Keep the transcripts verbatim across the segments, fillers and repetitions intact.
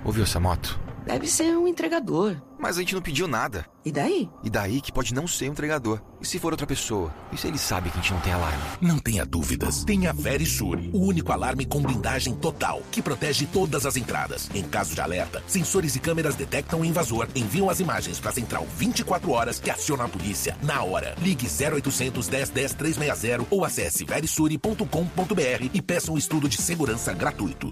Ouviu essa moto? Deve ser um entregador. Mas a gente não pediu nada. E daí? E daí que pode não ser um entregador. E se for outra pessoa? E se ele sabe que a gente não tem alarme? Não tenha dúvidas. Tenha Verisure, o único alarme com blindagem total, que protege todas as entradas. Em caso de alerta, sensores e câmeras detectam o invasor, enviam as imagens para a central vinte e quatro horas, que aciona a polícia na hora. Ligue zero oitocentos, dez, dez, trezentos e sessenta ou acesse verisure ponto com ponto br e peça um estudo de segurança gratuito.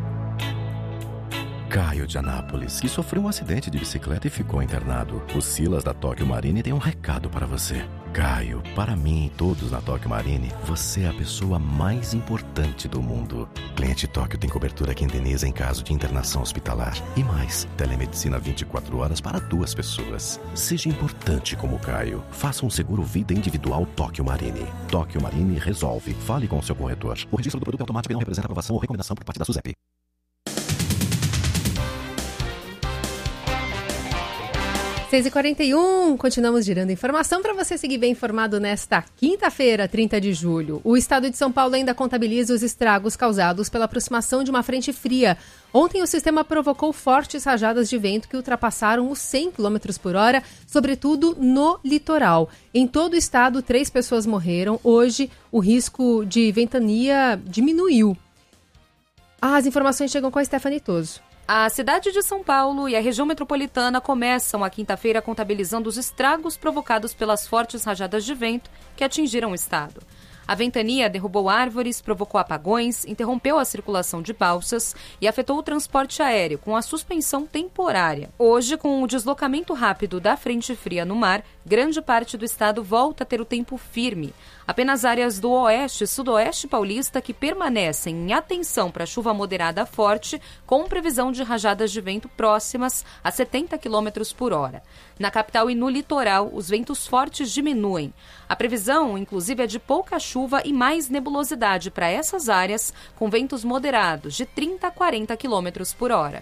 Caio de Anápolis, que sofreu um acidente de bicicleta e ficou internado. O Silas da Tóquio Marine tem um recado para você. Caio, para mim e todos na Tóquio Marine, você é a pessoa mais importante do mundo. Cliente Tóquio tem cobertura que indeniza em caso de internação hospitalar. E mais, telemedicina vinte e quatro horas para duas pessoas. Seja importante como Caio. Faça um seguro vida individual Tóquio Marine. Tóquio Marine resolve. Fale com o seu corretor. O registro do produto é automático e não representa aprovação ou recomendação por parte da SUSEP. seis e quarenta e um, continuamos girando informação para você seguir bem informado nesta quinta-feira, trinta de julho. O estado de São Paulo ainda contabiliza os estragos causados pela aproximação de uma frente fria. Ontem o sistema provocou fortes rajadas de vento que ultrapassaram os cem quilômetros por hora, sobretudo no litoral. Em todo o estado, três pessoas morreram. Hoje, o risco de ventania diminuiu. As informações chegam com a Stephanie Toso. A cidade de São Paulo e a região metropolitana começam a quinta-feira contabilizando os estragos provocados pelas fortes rajadas de vento que atingiram o estado. A ventania derrubou árvores, provocou apagões, interrompeu a circulação de balsas e afetou o transporte aéreo, com a suspensão temporária. Hoje, com o deslocamento rápido da frente fria no mar, grande parte do estado volta a ter o tempo firme. Apenas áreas do oeste e sudoeste paulista que permanecem em atenção para chuva moderada a forte, com previsão de rajadas de vento próximas a setenta quilômetros por hora. Na capital e no litoral, os ventos fortes diminuem. A previsão, inclusive, é de pouca chuva e mais nebulosidade para essas áreas, com ventos moderados de trinta a quarenta quilômetros por hora.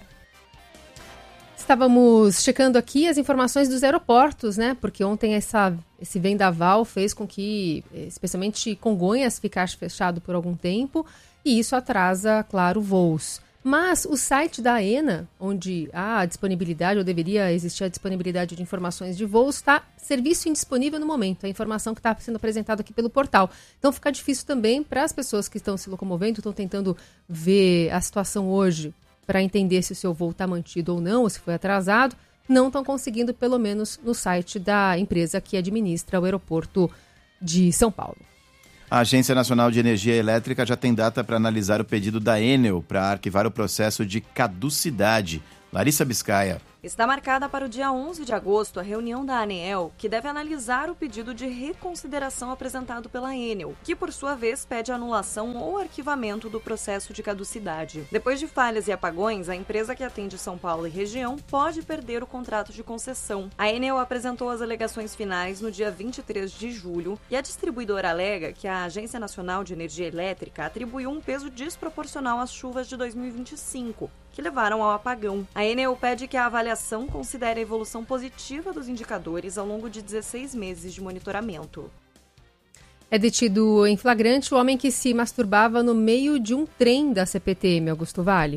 Estávamos checando aqui as informações dos aeroportos, né? Porque ontem essa, esse vendaval fez com que, especialmente Congonhas, ficasse fechado por algum tempo e isso atrasa, claro, voos. Mas o site da AENA, onde há a disponibilidade, ou deveria existir a disponibilidade de informações de voos, está serviço indisponível no momento, a informação que está sendo apresentada aqui pelo portal. Então fica difícil também para as pessoas que estão se locomovendo, estão tentando ver a situação hoje para entender se o seu voo está mantido ou não, ou se foi atrasado, não estão conseguindo, pelo menos no site da empresa que administra o aeroporto de São Paulo. A Agência Nacional de Energia Elétrica já tem data para analisar o pedido da Enel para arquivar o processo de caducidade. Larissa Biscaia. Está marcada para o dia onze de agosto a reunião da ANEEL, que deve analisar o pedido de reconsideração apresentado pela Enel, que por sua vez pede anulação ou arquivamento do processo de caducidade. Depois de falhas e apagões, a empresa que atende São Paulo e região pode perder o contrato de concessão. A Enel apresentou as alegações finais no dia vinte e três de julho e a distribuidora alega que a Agência Nacional de Energia Elétrica atribuiu um peso desproporcional às chuvas de dois mil e vinte e cinco, que levaram ao apagão. A Enel pede que a avaliação considere a evolução positiva dos indicadores ao longo de dezesseis meses de monitoramento. É detido em flagrante o homem que se masturbava no meio de um trem da C P T M, Augusto Vale.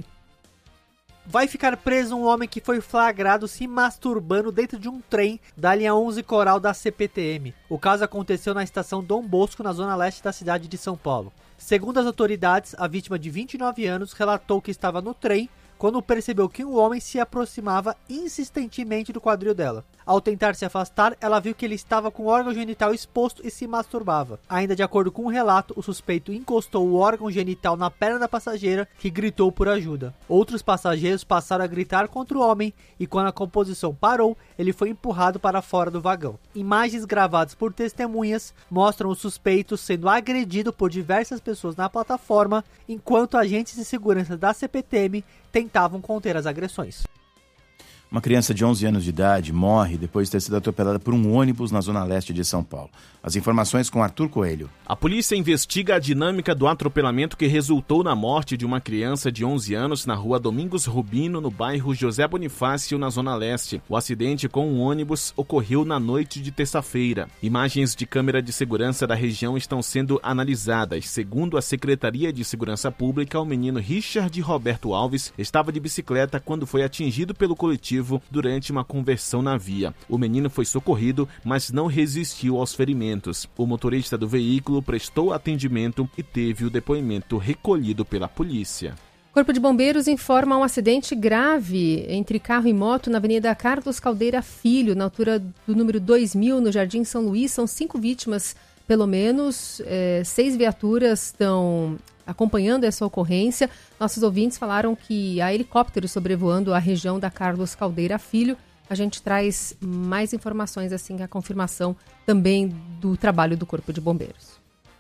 Vai ficar preso um homem que foi flagrado se masturbando dentro de um trem da linha onze Coral da C P T M. O caso aconteceu na estação Dom Bosco, na zona leste da cidade de São Paulo. Segundo as autoridades, a vítima de vinte e nove anos relatou que estava no trem quando percebeu que um homem se aproximava insistentemente do quadril dela. Ao tentar se afastar, ela viu que ele estava com o órgão genital exposto e se masturbava. Ainda de acordo com o relato, o suspeito encostou o órgão genital na perna da passageira, que gritou por ajuda. Outros passageiros passaram a gritar contra o homem e quando a composição parou, ele foi empurrado para fora do vagão. Imagens gravadas por testemunhas mostram o suspeito sendo agredido por diversas pessoas na plataforma, enquanto agentes de segurança da C P T M tentavam conter as agressões. Uma criança de onze anos de idade morre depois de ter sido atropelada por um ônibus na zona leste de São Paulo. As informações com Arthur Coelho. A polícia investiga a dinâmica do atropelamento que resultou na morte de uma criança de onze anos na rua Domingos Rubino, no bairro José Bonifácio, na zona leste. O acidente com um ônibus ocorreu na noite de terça-feira. Imagens de câmera de segurança da região estão sendo analisadas. Segundo a Secretaria de Segurança Pública, o menino Richard Roberto Alves estava de bicicleta quando foi atingido pelo coletivo durante uma conversão na via. O menino foi socorrido, mas não resistiu aos ferimentos. O motorista do veículo prestou atendimento e teve o depoimento recolhido pela polícia. Corpo de Bombeiros informa um acidente grave entre carro e moto na Avenida Carlos Caldeira Filho, na altura do número dois mil, no Jardim São Luís. São cinco vítimas, pelo menos. É, seis viaturas estão acompanhando essa ocorrência. Nossos ouvintes falaram que há helicópteros sobrevoando a região da Carlos Caldeira Filho. A gente traz mais informações assim, a confirmação também do trabalho do Corpo de Bombeiros.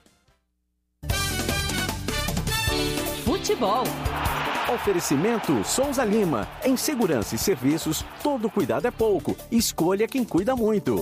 Futebol. Oferecimento Souza Lima. Em segurança e serviços, todo cuidado é pouco. Escolha quem cuida muito.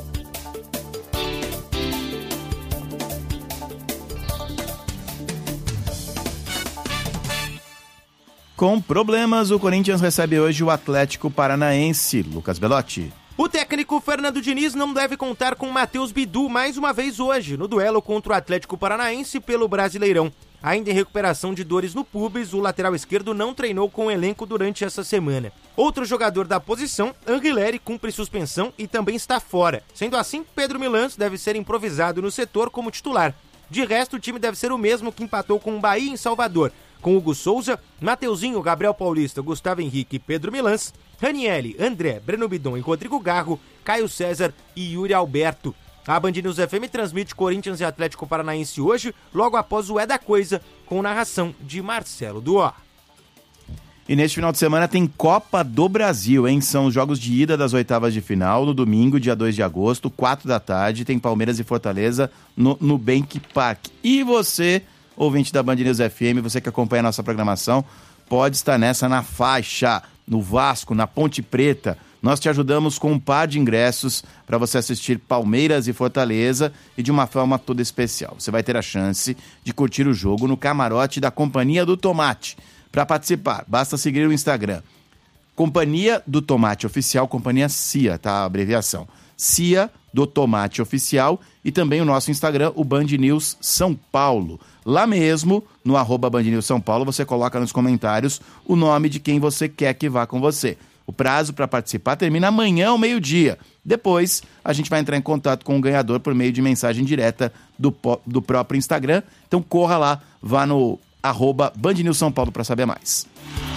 Com problemas, o Corinthians recebe hoje o Atlético Paranaense. Lucas Belotti. O técnico Fernando Diniz não deve contar com Matheus Bidu mais uma vez hoje, no duelo contra o Atlético Paranaense pelo Brasileirão. Ainda em recuperação de dores no pubis, o lateral esquerdo não treinou com o elenco durante essa semana. Outro jogador da posição, Anguilleri, cumpre suspensão e também está fora. Sendo assim, Pedro Milans deve ser improvisado no setor como titular. De resto, o time deve ser o mesmo que empatou com o Bahia em Salvador, com Hugo Souza, Mateuzinho, Gabriel Paulista, Gustavo Henrique e Pedro Milans, Ranieri, André, Breno Bidon e Rodrigo Garro, Caio César e Yuri Alberto. A Band News F M transmite Corinthians e Atlético Paranaense hoje, logo após o É da Coisa, com narração de Marcelo Duó. E neste final de semana tem Copa do Brasil, hein? São os jogos de ida das oitavas de final, no domingo, dia dois de agosto, quatro da tarde, tem Palmeiras e Fortaleza no Nubank Park. E você, ouvinte da Band News F M, você que acompanha a nossa programação, pode estar nessa na faixa, no Vasco, na Ponte Preta. Nós te ajudamos com um par de ingressos para você assistir Palmeiras e Fortaleza e de uma forma toda especial. Você vai ter a chance de curtir o jogo no camarote da Companhia do Tomate. Para participar, basta seguir o Instagram. Companhia do Tomate Oficial, Companhia C I A, tá? A abreviação. C I A do Tomate Oficial e também o nosso Instagram, o Band News São Paulo. Lá mesmo, no arroba Band News São Paulo, você coloca nos comentários o nome de quem você quer que vá com você. O prazo para participar termina amanhã ao meio-dia. Depois, a gente vai entrar em contato com o ganhador por meio de mensagem direta do, do próprio Instagram. Então corra lá, vá no arroba Band News São Paulo para saber mais.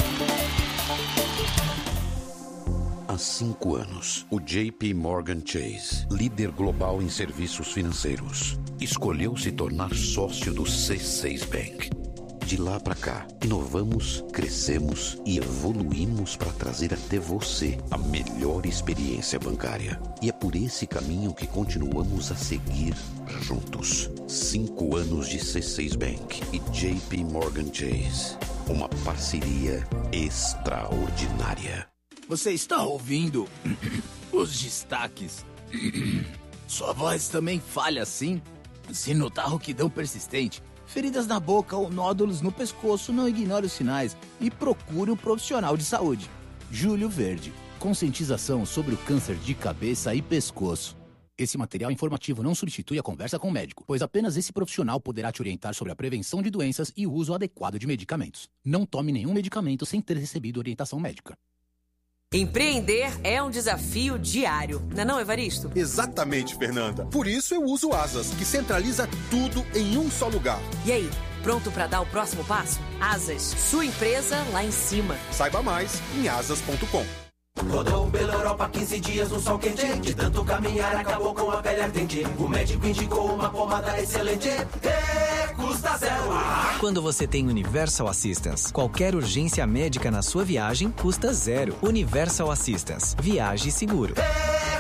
Há cinco anos, o J P Morgan Chase, líder global em serviços financeiros, escolheu se tornar sócio do C seis Bank. De lá para cá, inovamos, crescemos e evoluímos para trazer até você a melhor experiência bancária. E é por esse caminho que continuamos a seguir juntos. Cinco anos de C seis Bank e J P Morgan Chase. Uma parceria extraordinária. Você está ouvindo os destaques? Sua voz também falha assim? Se notar rouquidão persistente, feridas na boca ou nódulos no pescoço, não ignore os sinais e procure um profissional de saúde. Júlio Verde. Conscientização sobre o câncer de cabeça e pescoço. Esse material informativo não substitui a conversa com o médico, pois apenas esse profissional poderá te orientar sobre a prevenção de doenças e o uso adequado de medicamentos. Não tome nenhum medicamento sem ter recebido orientação médica. Empreender é um desafio diário, não é não, Evaristo? Exatamente, Fernanda. Por isso eu uso Asas, que centraliza tudo em um só lugar. E aí, pronto para dar o próximo passo? Asas, sua empresa lá em cima. Saiba mais em asas ponto com. Rodou pela Europa quinze dias no sol quente. De tanto caminhar acabou com a pele ardente. O médico indicou uma pomada excelente. E custa zero. Quando você tem Universal Assistance, qualquer urgência médica na sua viagem custa zero. Universal Assistance. Viaje seguro. E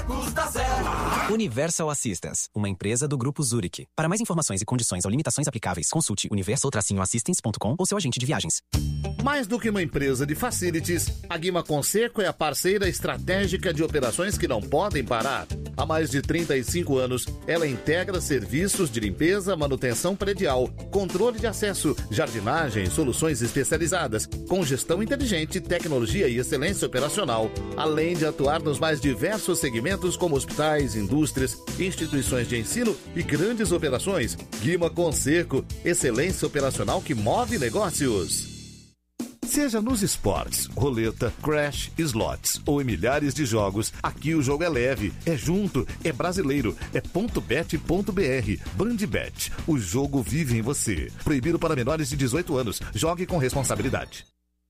custa zero. Universal Assistance, uma empresa do Grupo Zurich. Para mais informações e condições ou limitações aplicáveis, consulte universal assistance ponto com ou seu agente de viagens. Mais do que uma empresa de facilities, a Guima Conserco é a parceira estratégica de operações que não podem parar. Há mais de trinta e cinco anos, ela integra serviços de limpeza, manutenção predial, controle de acesso, jardinagem, soluções especializadas, com gestão inteligente, tecnologia e excelência operacional, além de atuar nos mais diversos segmentos como hospitais, indústrias, instituições de ensino e grandes operações. Guima Conserco, excelência operacional que move negócios. Seja nos esportes, roleta, crash, slots ou em milhares de jogos, aqui o jogo é leve, é junto, é brasileiro, é ponto bet ponto br. Bandbet, o jogo vive em você. Proibido para menores de dezoito anos. Jogue com responsabilidade.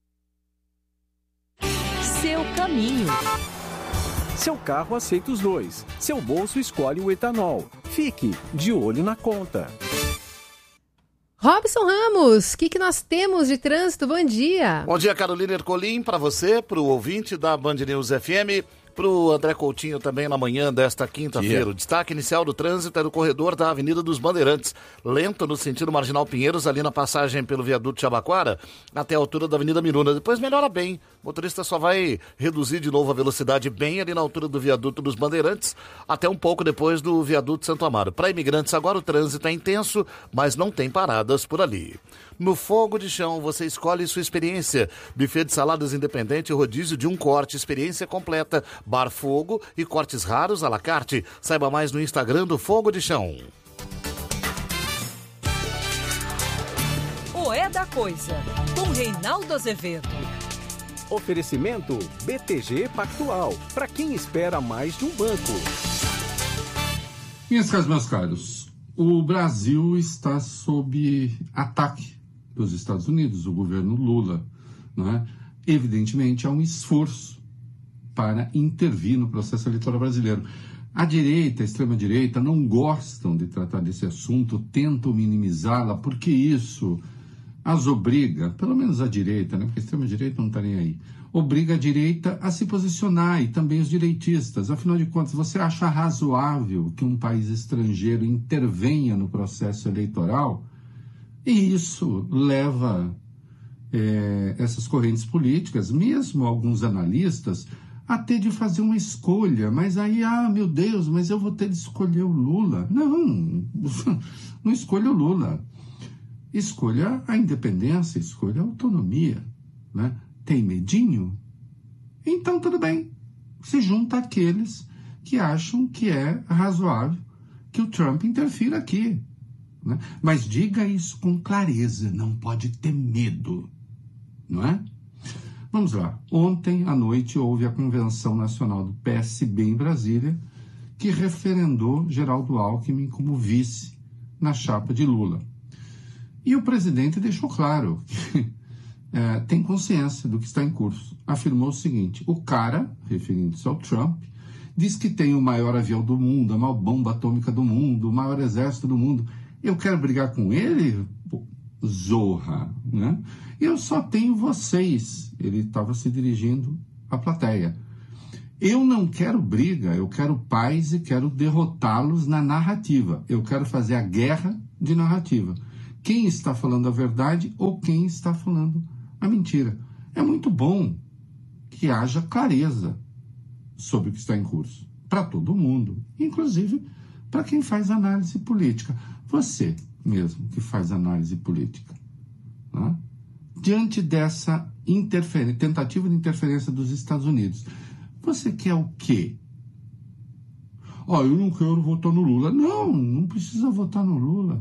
Seu caminho. Seu carro aceita os dois. Seu bolso escolhe o etanol. Fique de olho na conta. Robson Ramos, o que, que nós temos de trânsito? Bom dia. Bom dia, Carolina Ercolim, para você, para o ouvinte da Band News F M, para o André Coutinho também na manhã desta quinta-feira. Yeah. O destaque inicial do trânsito é do corredor da Avenida dos Bandeirantes, lento no sentido Marginal Pinheiros, ali na passagem pelo viaduto Jabaquara, até a altura da Avenida Miruna. Depois melhora bem, o motorista só vai reduzir de novo a velocidade bem ali na altura do viaduto dos Bandeirantes, até um pouco depois do viaduto Santo Amaro. Para imigrantes agora o trânsito é intenso, mas não tem paradas por ali. No Fogo de Chão, você escolhe sua experiência. Buffet de saladas independente, rodízio de um corte, experiência completa, bar fogo e cortes raros à la carte. Saiba mais no Instagram do Fogo de Chão. O É da Coisa, com Reinaldo Azevedo. Oferecimento B T G Pactual, para quem espera mais de um banco. Minhas caras, meus caros, o Brasil está sob ataque dos Estados Unidos, o governo Lula, não é? Evidentemente há um esforço para intervir no processo eleitoral brasileiro. A direita, a extrema-direita, não gostam de tratar desse assunto, tentam minimizá-la, porque isso as obriga, pelo menos a direita, né? Porque a extrema-direita não está nem aí, obriga a direita a se posicionar, e também os direitistas. Afinal de contas, você acha razoável que um país estrangeiro intervenha no processo eleitoral? E isso leva é, essas correntes políticas, mesmo alguns analistas, a ter de fazer uma escolha. Mas aí, ah, meu Deus, mas eu vou ter de escolher o Lula. Não, não escolha o Lula. Escolha a independência, escolha a autonomia, né? Tem medinho? Então tudo bem. Se junta àqueles que acham que é razoável que o Trump interfira aqui, né? Mas diga isso com clareza, não pode ter medo, não é? Vamos lá. Ontem à noite houve a Convenção Nacional do P S B em Brasília, que referendou Geraldo Alckmin como vice na chapa de Lula. E o presidente deixou claro que é, tem consciência do que está em curso. Afirmou o seguinte: o cara, referindo-se ao Trump, diz que tem o maior avião do mundo, a maior bomba atômica do mundo, o maior exército do mundo. Eu quero brigar com ele? Pô, zorra, né? Eu só tenho vocês. Ele estava se dirigindo à plateia. Eu não quero briga, eu quero paz e quero derrotá-los na narrativa. Eu quero fazer a guerra de narrativa. Quem está falando a verdade ou quem está falando a mentira. É muito bom que haja clareza sobre o que está em curso. Para todo mundo, inclusive para quem faz análise política. Você mesmo que faz análise política. Né? Diante dessa tentativa de interferência dos Estados Unidos, você quer o quê? Ó, oh, eu não quero votar no Lula. Não, não precisa votar no Lula.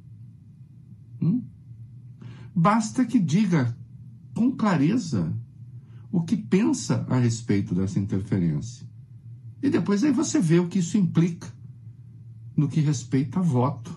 Hum? Basta que diga com clareza o que pensa a respeito dessa interferência. E depois aí você vê o que isso implica no que respeita a voto.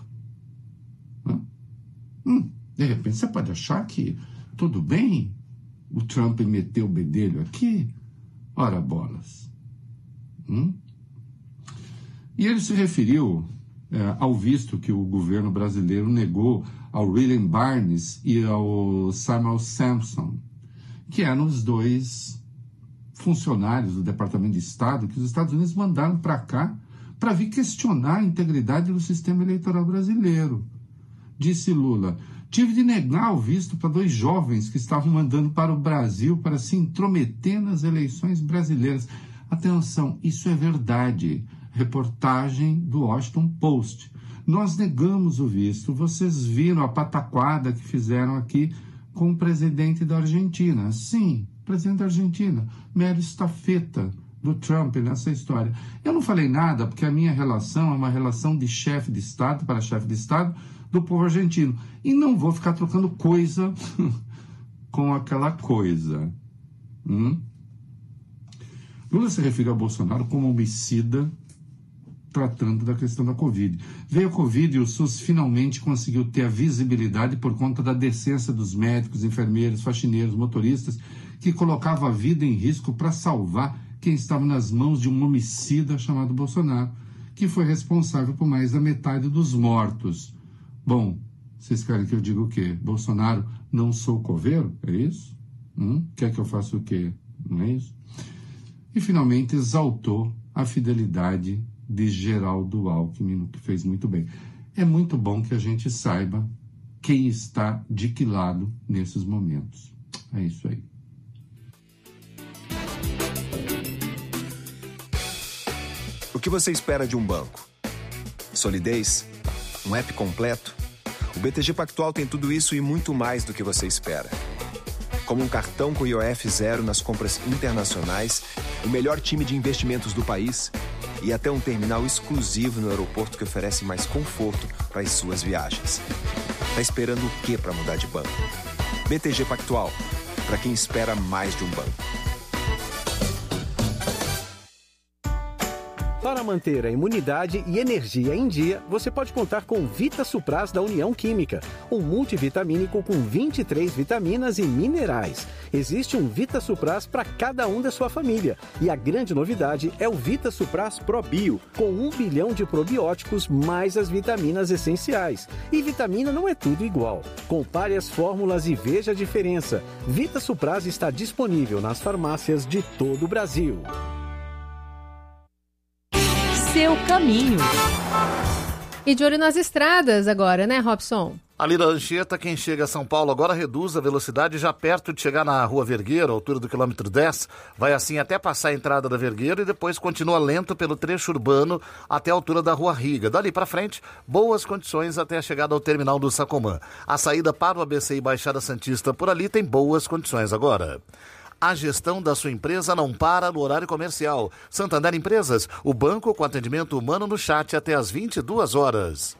Hum, de repente você pode achar que tudo bem o Trump meteu o bedelho aqui. Ora bolas. Hum? E ele se referiu é, ao visto que o governo brasileiro negou ao William Barnes e ao Samuel Sampson, que eram os dois funcionários do Departamento de Estado que os Estados Unidos mandaram para cá para vir questionar a integridade do sistema eleitoral brasileiro. Disse Lula: tive de negar o visto para dois jovens que estavam mandando para o Brasil para se intrometer nas eleições brasileiras. Atenção, isso é verdade. Reportagem do Washington Post. Nós negamos o visto. Vocês viram a pataquada que fizeram aqui com o presidente da Argentina. Sim, presidente da Argentina, mero estafeta do Trump nessa história. Eu não falei nada porque a minha relação é uma relação de chefe de Estado para chefe de Estado do povo argentino. E não vou ficar trocando coisa com aquela coisa. Hum? Lula se referiu ao Bolsonaro como homicida tratando da questão da Covid. Veio a Covid e o SUS finalmente conseguiu ter a visibilidade por conta da decência dos médicos, enfermeiros, faxineiros, motoristas, que colocavam a vida em risco para salvar quem estava nas mãos de um homicida chamado Bolsonaro, que foi responsável por mais da metade dos mortos. Bom, vocês querem que eu diga o quê? Bolsonaro, não sou coveiro? É isso? Hum? Quer que eu faça o quê? Não é isso? E finalmente exaltou a fidelidade de Geraldo Alckmin, que fez muito bem. É muito bom que a gente saiba quem está de que lado nesses momentos. É isso aí. O que você espera de um banco? Solidez? Um app completo? O B T G Pactual tem tudo isso e muito mais do que você espera. Como um cartão com I O F zero nas compras internacionais, o melhor time de investimentos do país e até um terminal exclusivo no aeroporto que oferece mais conforto para as suas viagens. Tá esperando o quê para mudar de banco? B T G Pactual, para quem espera mais de um banco. Para manter a imunidade e energia em dia, você pode contar com Vita Supras da União Química, um multivitamínico com vinte e três vitaminas e minerais. Existe um Vita Supras para cada um da sua família. E a grande novidade é o Vita Supras Pro Bio, com um bilhão de probióticos mais as vitaminas essenciais. E vitamina não é tudo igual. Compare as fórmulas e veja a diferença. Vita Supras está disponível nas farmácias de todo o Brasil. Seu caminho. E de olho nas estradas agora, né, Robson? Ali da Anchieta, quem chega a São Paulo agora reduz a velocidade já perto de chegar na Rua Vergueiro, altura do quilômetro dez. Vai assim até passar a entrada da Vergueiro e depois continua lento pelo trecho urbano até a altura da Rua Riga. Dali para frente, boas condições até a chegada ao terminal do Sacomã. A saída para o A B C e Baixada Santista por ali tem boas condições agora. A gestão da sua empresa não para no horário comercial. Santander Empresas, o banco com atendimento humano no chat até às vinte e duas horas.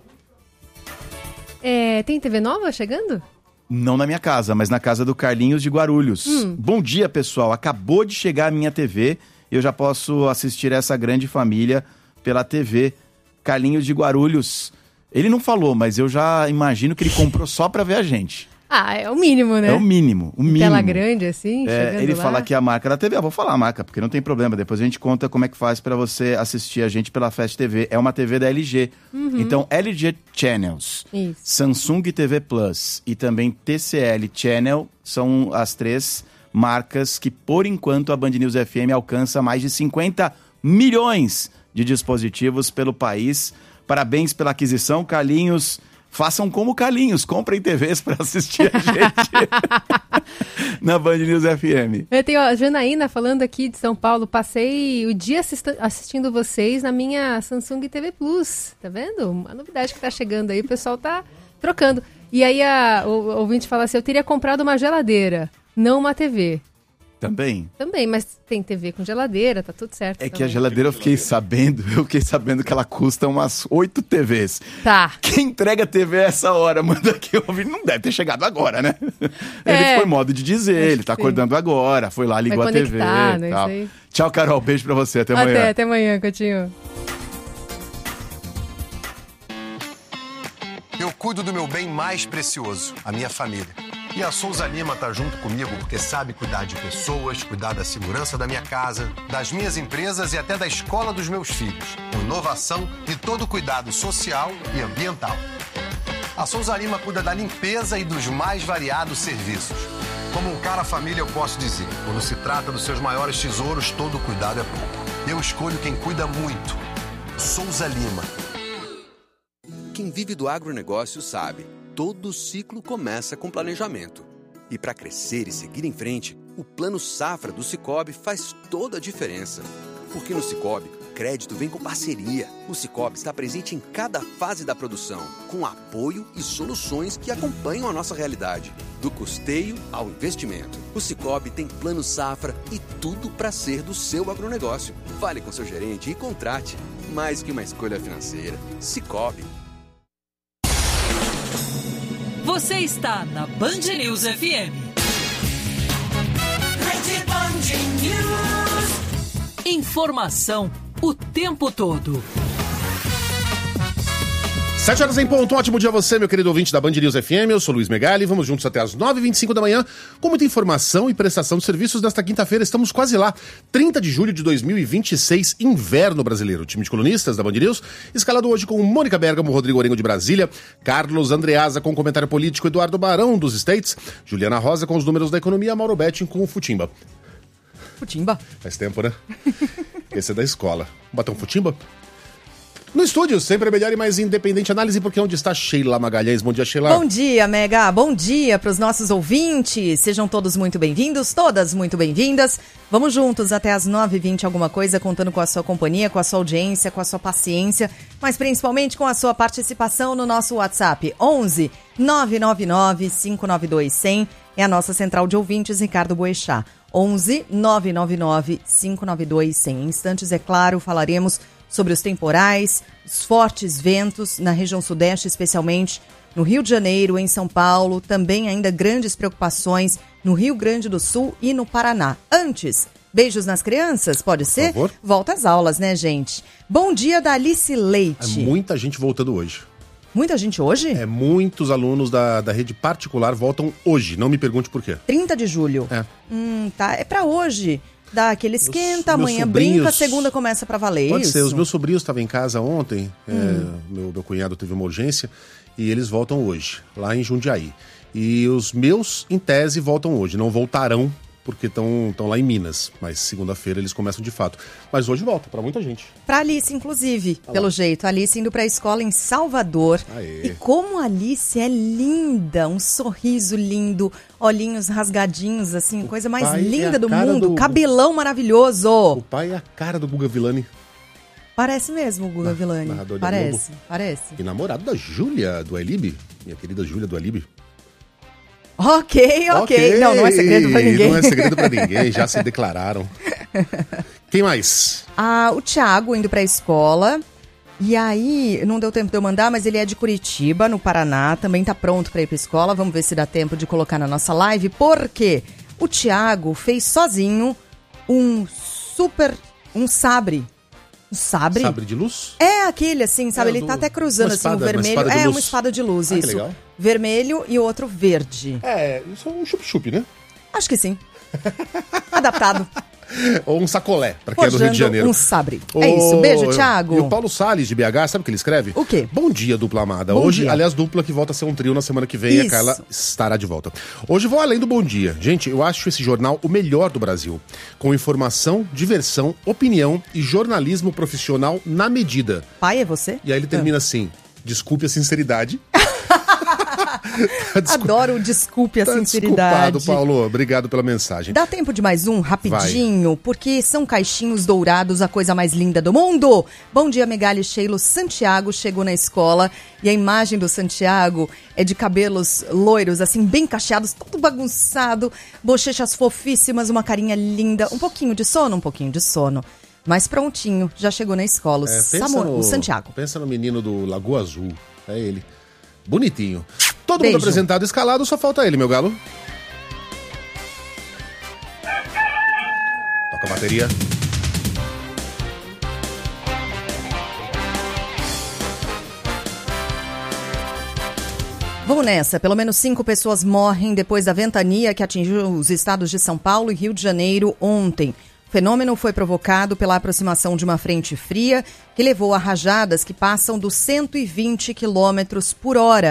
É, tem T V nova chegando? Não na minha casa, mas na casa do Carlinhos de Guarulhos. Hum. Bom dia, pessoal. Acabou de chegar a minha T V e eu já posso assistir essa grande família pela T V. Carlinhos de Guarulhos. Ele não falou, mas eu já imagino que ele comprou só pra ver a gente. Ah, é o mínimo, né? É o mínimo, o mínimo. Tela grande, assim, é, chegando ele lá. fala que a marca da T V, ah, vou falar a marca, porque não tem problema, depois a gente conta como é que faz para você assistir a gente pela Fast T V. É uma T V da L G. Uhum. Então, L G Channels, Isso. Samsung T V Plus e também T C L Channel são as três marcas que, por enquanto, a Band News F M alcança mais de cinquenta milhões de dispositivos pelo país. Parabéns pela aquisição, Carlinhos. Façam como Carlinhos, comprem T Vs para assistir a gente na Band News F M. Eu tenho a Janaína falando aqui de São Paulo. Passei o dia assist- assistindo vocês na minha Samsung T V Plus. Tá vendo? Uma novidade que tá chegando aí, o pessoal tá trocando. E aí a, o, o ouvinte fala assim, eu teria comprado uma geladeira, não uma T V. Também? Também, mas tem T V com geladeira, tá tudo certo. É também. que a geladeira eu fiquei sabendo, eu fiquei sabendo que ela custa umas oito T Vs. Tá. Quem entrega a T V a essa hora, manda aqui ouvir, não deve ter chegado agora, né? É. Ele foi modo de dizer, Acho ele tá sim. acordando agora, foi lá, ligou Vai a T V conectar, e né, tal. isso aí. Tchau, Carol, beijo pra você, até amanhã. Até, até amanhã, Coutinho. Eu cuido do meu bem mais precioso, a minha família. E a Souza Lima tá junto comigo porque sabe cuidar de pessoas, cuidar da segurança da minha casa, das minhas empresas e até da escola dos meus filhos. Com inovação e todo cuidado social e ambiental. A Souza Lima cuida da limpeza e dos mais variados serviços. Como um cara família, eu posso dizer, quando se trata dos seus maiores tesouros, todo cuidado é pouco. Eu escolho quem cuida muito. Souza Lima. Quem vive do agronegócio sabe, todo ciclo começa com planejamento. E para crescer e seguir em frente, o Plano Safra do Sicoob faz toda a diferença. Porque no Sicoob, crédito vem com parceria. O Sicoob está presente em cada fase da produção, com apoio e soluções que acompanham a nossa realidade. Do custeio ao investimento. O Sicoob tem Plano Safra e tudo para ser do seu agronegócio. Fale com seu gerente e contrate. Mais que uma escolha financeira. Sicoob. Você está na Band News F M. Rede Band News. Informação o tempo todo. Sete horas em ponto, um ótimo dia a você, meu querido ouvinte da Band News F M, eu sou Luiz Megali, vamos juntos até as nove e vinte e cinco da manhã, com muita informação e prestação de serviços nesta quinta-feira, estamos quase lá, trinta de julho de dois mil e vinte e seis, inverno brasileiro. O time de colunistas da Band News, escalado hoje com Mônica Bergamo, Rodrigo Orengo de Brasília, Carlos Andreasa com comentário político, Eduardo Barão dos States, Juliana Rosa com os números da economia, Mauro Betting com o Futimba. Futimba? Faz tempo, né? Esse é da escola. Bater um Futimba? No estúdio, sempre a melhor e mais independente análise, porque onde está Sheila Magalhães? Bom dia, Sheila. Bom dia, Mega. Bom dia para os nossos ouvintes. Sejam todos muito bem-vindos, todas muito bem-vindas. Vamos juntos até as nove e vinte alguma coisa, contando com a sua companhia, com a sua audiência, com a sua paciência, mas principalmente com a sua participação no nosso WhatsApp. onze nove nove nove cinco nove dois zero zero é a nossa central de ouvintes, Ricardo Boechat. onze nove nove nove cinco nove dois zero zero. Em instantes, é claro, falaremos sobre os temporais, os fortes ventos na região sudeste, especialmente no Rio de Janeiro, em São Paulo, também ainda grandes preocupações no Rio Grande do Sul e no Paraná. Antes, beijos nas crianças, pode ser? Por favor. Volta às aulas, né, gente? Bom dia da Alice Leite. É muita gente voltando hoje. Muita gente hoje? É, muitos alunos da, da rede particular voltam hoje, não me pergunte por quê. trinta de julho. É. Hum, tá, é pra hoje. Dá aquele esquenta, meus amanhã sobrinhos- brinca, segunda começa pra valer, Pode isso? ser, os meus sobrinhos estavam em casa ontem, Hum. é, meu, meu cunhado teve uma urgência, e eles voltam hoje, lá em Jundiaí. E os meus, em tese, voltam hoje, não voltarão, porque estão lá em Minas, mas segunda-feira eles começam de fato. Mas hoje volta, pra muita gente. Pra Alice, inclusive, pelo jeito. A Alice indo pra escola em Salvador. Aê. E como a Alice é linda, um sorriso lindo, olhinhos rasgadinhos, assim, coisa mais pai é linda a do cara mundo, do- cabelão maravilhoso. O pai é a cara do Guga Villani. Parece mesmo o Guga Villani. narrador da Parece, Globo. parece. E namorado da Júlia do Elib, minha querida Júlia do Elib. Ok, ok. Não, não é segredo pra ninguém. Não é segredo pra ninguém, já se declararam. Quem mais? Ah, o Thiago indo pra escola. E aí, não deu tempo de eu mandar, mas ele é de Curitiba, no Paraná. Também tá pronto pra ir pra escola. Vamos ver se dá tempo de colocar na nossa live. Porque o Thiago fez sozinho um super... Um sabre. Um sabre? Sabre de luz? É aquele, assim, sabe? É, Ele do- tá até cruzando, uma assim, espada, o uma vermelho. espada de É, luz. uma espada de luz, Ah, que isso. legal. Vermelho e outro verde. É, isso é um chup-chup, né? Acho que sim. Adaptado. Ou um sacolé, pra quem é do Rio de Forjando Janeiro. um sabre. É isso. Beijo, Thiago. E o Paulo Salles, de B H, sabe o que ele escreve? O quê? Bom dia, dupla amada. Bom Hoje, dia. aliás, dupla que volta a ser um trio na semana que vem. Isso. A Carla estará de volta. Hoje vou além do bom dia. Gente, eu acho esse jornal o melhor do Brasil. Com informação, diversão, opinião e jornalismo profissional na medida. Pai, é você? E aí ele termina assim, desculpe a sinceridade. Adoro o desculpe a Tá sinceridade. desculpado, Paulo. Obrigado pela mensagem. Dá tempo de mais um, rapidinho, porque são caixinhos dourados, a coisa mais linda do mundo. Bom dia, Megali Sheilo. Santiago chegou na escola e a imagem do Santiago é de cabelos loiros, assim, bem cacheados, todo bagunçado, bochechas fofíssimas, uma carinha linda, um pouquinho de sono, um pouquinho de sono. Mas prontinho, já chegou na escola. O, É, pensa Samu- no- o Santiago. Pensa no menino do Lagoa Azul. É ele. Bonitinho. Todo Beijo. mundo apresentado, escalado, só falta ele, meu galo. Toca a bateria. Vamos nessa. Pelo menos cinco pessoas morrem depois da ventania que atingiu os estados de São Paulo e Rio de Janeiro ontem. O fenômeno foi provocado pela aproximação de uma frente fria que levou a rajadas que passam dos cento e vinte quilômetros por hora.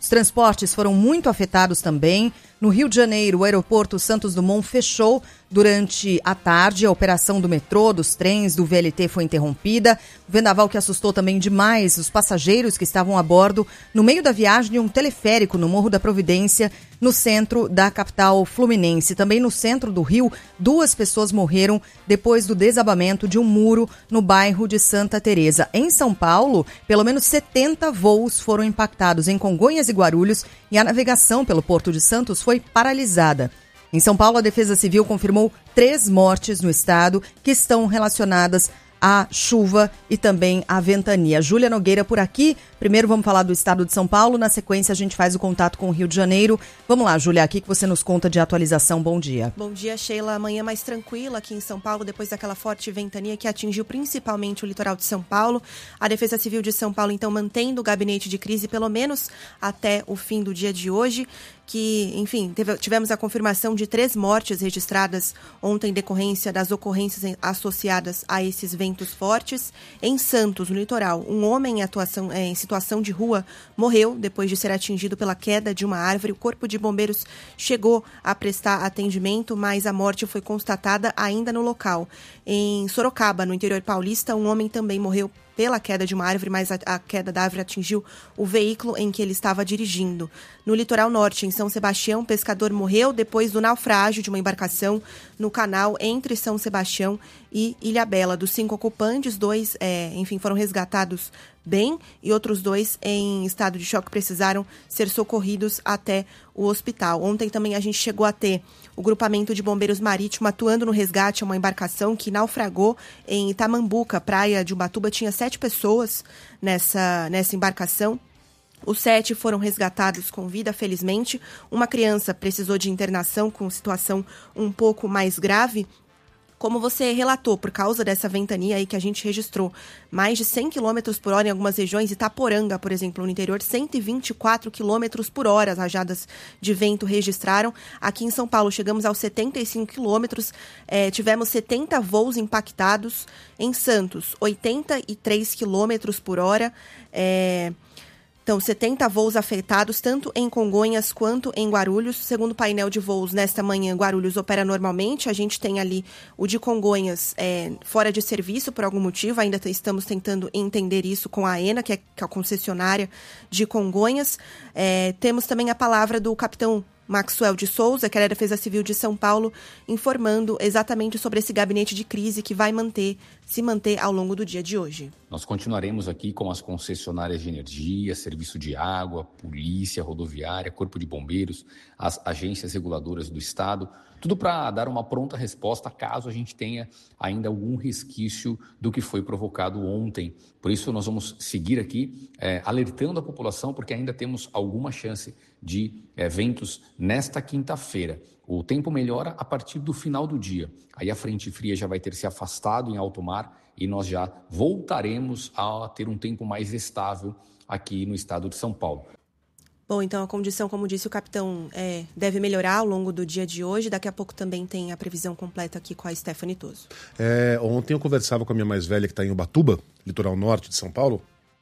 Os transportes foram muito afetados também. No Rio de Janeiro, o aeroporto Santos Dumont fechou durante a tarde. A operação do metrô, dos trens, do V L T foi interrompida. O vendaval que assustou também demais os passageiros que estavam a bordo no meio da viagem de um teleférico no Morro da Providência, no centro da capital fluminense. Também no centro do Rio, duas pessoas morreram depois do desabamento de um muro no bairro de Santa Teresa. Em São Paulo, pelo menos setenta voos foram impactados em Congonhas e Guarulhos e a navegação pelo Porto de Santos foi paralisada. Em São Paulo, a Defesa Civil confirmou três mortes no estado que estão relacionadas à chuva e também à ventania. Júlia Nogueira por aqui. Primeiro vamos falar do estado de São Paulo, na sequência a gente faz o contato com o Rio de Janeiro. Vamos lá, Júlia, aqui que você nos conta de atualização. Bom dia. Bom dia, Sheila. Amanhã mais tranquila aqui em São Paulo, depois daquela forte ventania que atingiu principalmente o litoral de São Paulo. A Defesa Civil de São Paulo, então, mantendo o gabinete de crise pelo menos até o fim do dia de hoje, que, enfim, teve, tivemos a confirmação de três mortes registradas ontem em decorrência das ocorrências associadas a esses ventos fortes. Em Santos, no litoral, um homem em, atuação, é, em situação de rua morreu depois de ser atingido pela queda de uma árvore. O Corpo de Bombeiros chegou a prestar atendimento, mas a morte foi constatada ainda no local. Em Sorocaba, no interior paulista, um homem também morreu pela queda de uma árvore, mas a, a queda da árvore atingiu o veículo em que ele estava dirigindo. No litoral norte, em São Sebastião, um pescador morreu depois do naufrágio de uma embarcação no canal entre São Sebastião e Ilhabela. Dos cinco ocupantes, dois, é, enfim, foram resgatados bem e outros dois em estado de choque precisaram ser socorridos até o hospital. Ontem também a gente chegou a ter o grupamento de bombeiros marítimos atuando no resgate a uma embarcação que naufragou em Itamambuca, praia de Ubatuba. Tinha sete pessoas nessa, nessa embarcação. Os sete foram resgatados com vida, felizmente. Uma criança precisou de internação com situação um pouco mais grave. Como você relatou, por causa dessa ventania aí que a gente registrou, mais de cem quilômetros por hora em algumas regiões, Itaporanga, por exemplo, no interior, cento e vinte e quatro quilômetros por hora as rajadas de vento registraram. Aqui em São Paulo chegamos aos setenta e cinco quilômetros, é, tivemos setenta voos impactados. Em Santos, oitenta e três quilômetros por hora, é... Então, setenta voos afetados, tanto em Congonhas quanto em Guarulhos. Segundo o painel de voos, nesta manhã, Guarulhos opera normalmente. A gente tem ali o de Congonhas é, fora de serviço por algum motivo. Ainda estamos tentando entender isso com a AENA, que é a concessionária de Congonhas. É, temos também a palavra do capitão Maxwell de Souza, que é da Defesa Civil de São Paulo, informando exatamente sobre esse gabinete de crise que vai manter, se manter ao longo do dia de hoje. Nós continuaremos aqui com as concessionárias de energia, serviço de água, polícia rodoviária, corpo de bombeiros, as agências reguladoras do Estado, tudo para dar uma pronta resposta caso a gente tenha ainda algum resquício do que foi provocado ontem. Por isso nós vamos seguir aqui é, alertando a população, porque ainda temos alguma chance de eventos nesta quinta-feira. O tempo melhora a partir do final do dia. Aí a frente fria já vai ter se afastado em alto mar e nós já voltaremos a ter um tempo mais estável aqui no estado de São Paulo. Bom, então a condição, como disse o capitão, é, deve melhorar ao longo do dia de hoje. Daqui a pouco também tem a previsão completa aqui com a Stephanie Toso. É, ontem eu conversava com a minha mais velha, que está em Ubatuba, litoral norte de São Paulo,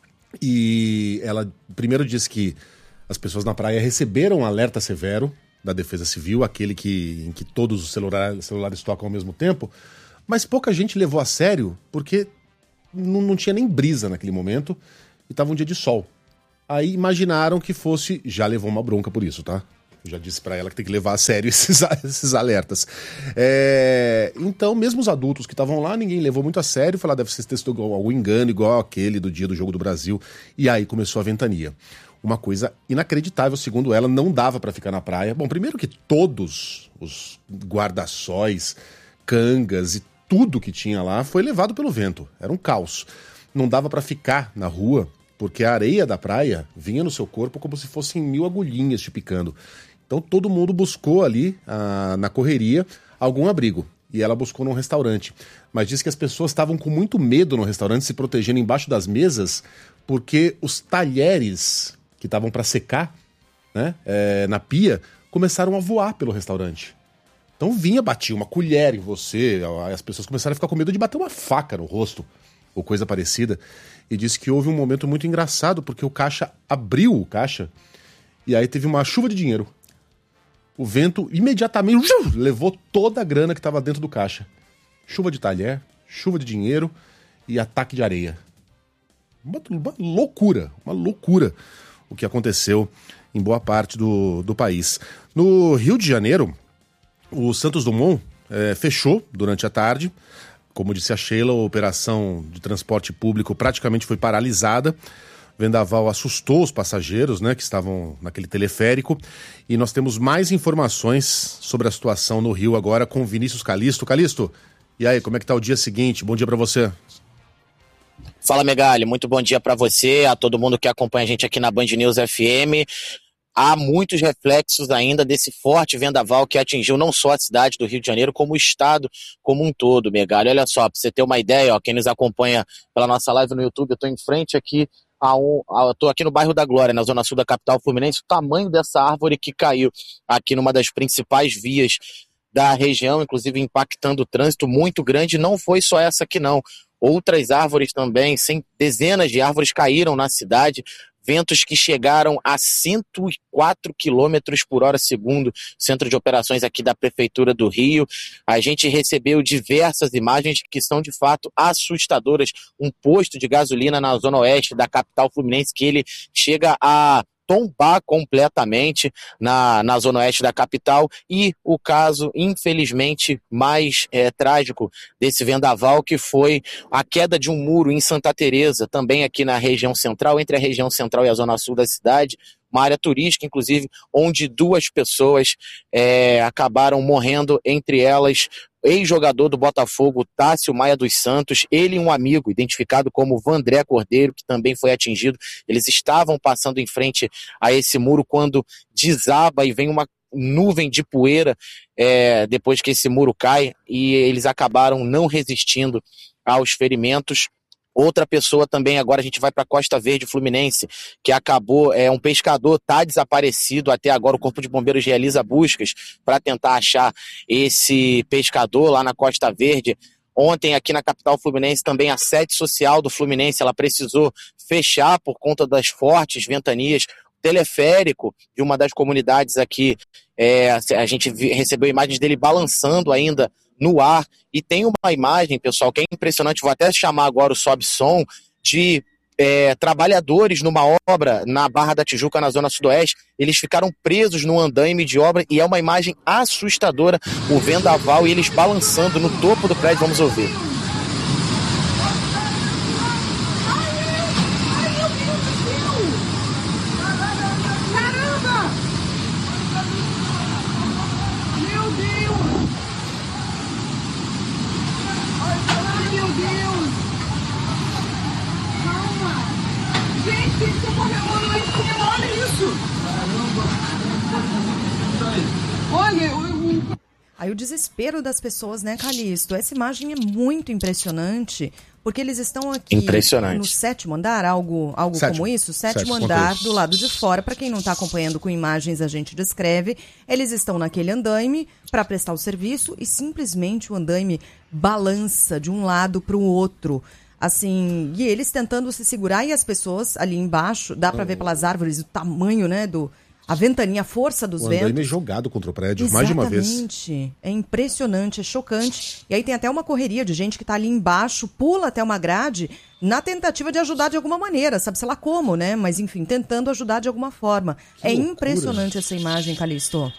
e ela primeiro disse que as pessoas na praia receberam um alerta severo da Defesa Civil, aquele que, em que todos os celulares, celulares tocam ao mesmo tempo, mas pouca gente levou a sério, porque não, não tinha nem brisa naquele momento e estava um dia de sol. Aí imaginaram que fosse... Já levou uma bronca por isso, tá? Eu já disse pra ela que tem que levar a sério esses, esses alertas. É... Então, mesmo os adultos que estavam lá, ninguém levou muito a sério. Falou, deve ser texto algum engano, igual aquele do dia do Jogo do Brasil. E aí começou a ventania. Uma coisa inacreditável, segundo ela, não dava pra ficar na praia. Bom, primeiro que todos os guarda-sóis, cangas e tudo que tinha lá foi levado pelo vento. Era um caos. Não dava pra ficar na rua, porque a areia da praia vinha no seu corpo como se fossem mil agulhinhas te picando. Então todo mundo buscou ali, ah, na correria, algum abrigo. E ela buscou num restaurante. Mas disse que as pessoas estavam com muito medo no restaurante, se protegendo embaixo das mesas, porque os talheres que estavam para secar, né, é, na pia, começaram a voar pelo restaurante. Então vinha, batia uma colher em você, as pessoas começaram a ficar com medo de bater uma faca no rosto, ou coisa parecida. E disse que houve um momento muito engraçado, porque o caixa abriu o caixa E aí teve uma chuva de dinheiro. O vento imediatamente levou toda a grana que estava dentro do caixa. Chuva de talher, chuva de dinheiro e ataque de areia. Uma, uma loucura, uma loucura o que aconteceu em boa parte do, do país. No Rio de Janeiro, o Santos Dumont é, fechou durante a tarde. Como disse a Sheila, a operação de transporte público praticamente foi paralisada. O vendaval assustou os passageiros, né, que estavam naquele teleférico. E nós temos mais informações sobre a situação no Rio agora com Vinícius Calisto. Calisto, e aí, como é que tá o dia seguinte? Bom dia para você. Fala, Megali, muito bom dia para você, a todo mundo que acompanha a gente aqui na Band News F M. Há muitos reflexos ainda desse forte vendaval que atingiu não só a cidade do Rio de Janeiro, como o estado como um todo, Megali. Olha só, para você ter uma ideia, ó, quem nos acompanha pela nossa live no YouTube, eu estou em frente aqui, a um, a, tô aqui no bairro da Glória, na zona sul da capital fluminense, o tamanho dessa árvore que caiu aqui numa das principais vias da região, inclusive impactando o trânsito muito grande. Não foi só essa aqui não. Outras árvores também, sem, dezenas de árvores caíram na cidade, ventos que chegaram a cento e quatro quilômetros por hora segundo, centro de operações aqui da Prefeitura do Rio. A gente recebeu diversas imagens que são de fato assustadoras. Um posto de gasolina na zona oeste da capital fluminense que ele chega a tombar completamente na, na zona oeste da capital, e o caso, infelizmente, mais é, trágico desse vendaval, que foi a queda de um muro em Santa Teresa, também aqui na região central, entre a região central e a zona sul da cidade, uma área turística, inclusive, onde duas pessoas é, acabaram morrendo, entre elas ex-jogador do Botafogo, Tássio Maia dos Santos, ele e um amigo, identificado como Vandré Cordeiro, que também foi atingido. Eles estavam passando em frente a esse muro quando desaba e vem uma nuvem de poeira é, depois que esse muro cai, e eles acabaram não resistindo aos ferimentos. Outra pessoa também, agora a gente vai para a Costa Verde Fluminense, que acabou, é um pescador, está desaparecido até agora. O Corpo de Bombeiros realiza buscas para tentar achar esse pescador lá na Costa Verde. Ontem, aqui na capital fluminense, também a sede social do Fluminense, ela precisou fechar por conta das fortes ventanias. Teleférico de uma das comunidades aqui, é, a gente recebeu imagens dele balançando ainda no ar, e tem uma imagem, pessoal, que é impressionante, vou até chamar agora o Sobe Som, de é, trabalhadores numa obra na Barra da Tijuca, na zona sudoeste. Eles ficaram presos no andaime de obra, e é uma imagem assustadora, o vendaval e eles balançando no topo do prédio. Vamos ouvir. Aí o desespero das pessoas, né, Calisto? Essa imagem é muito impressionante, porque eles estão aqui no sétimo andar, algo, algo como isso, sétimo, sétimo andar, do lado de fora. Para quem não está acompanhando com imagens, a gente descreve. Eles estão naquele andaime para prestar o serviço e simplesmente o andaime balança de um lado para o outro. Assim, e eles tentando se segurar, e as pessoas ali embaixo, dá para ver pelas árvores o tamanho, né, do... a ventania, a força dos ventos. O andaime é jogado contra o prédio, exatamente, mais de uma vez. Exatamente. É impressionante, é chocante. E aí tem até uma correria de gente que está ali embaixo, pula até uma grade, na tentativa de ajudar de alguma maneira, sabe-se lá como, né? Mas enfim, tentando ajudar de alguma forma. Que é loucura. Impressionante essa imagem, Calisto.